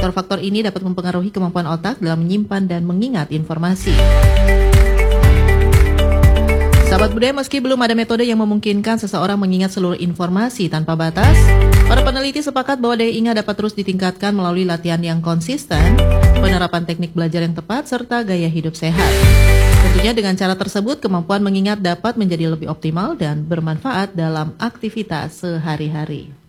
Faktor-faktor ini dapat mempengaruhi kemampuan otak dalam menyimpan dan mengingat informasi. Sahabat budaya, meski belum ada metode yang memungkinkan seseorang mengingat seluruh informasi tanpa batas, para peneliti sepakat bahwa daya ingat dapat terus ditingkatkan melalui latihan yang konsisten, penerapan teknik belajar yang tepat, serta gaya hidup sehat. Tentunya dengan cara tersebut, kemampuan mengingat dapat menjadi lebih optimal dan bermanfaat dalam aktivitas sehari-hari.